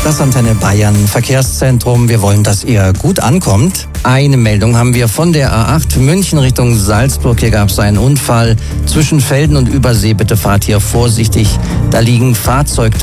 Das Antenne Bayern Verkehrszentrum. Wir wollen, dass ihr gut ankommt. Eine Meldung haben wir von der A8 München Richtung Salzburg. Hier gab es einen Unfall zwischen Velden und Übersee. Bitte fahrt hier vorsichtig. Da liegen Fahrzeuge